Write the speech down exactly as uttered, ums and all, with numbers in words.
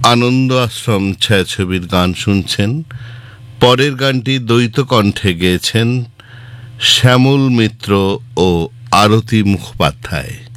আনন্দ আশ্রম ছায়াছবির গান শুনছেন। পরের গানটি দ্বৈত কণ্ঠে গেয়েছেন শ্যামল মিত্র ও আরতি মুখোপাধ্যায়।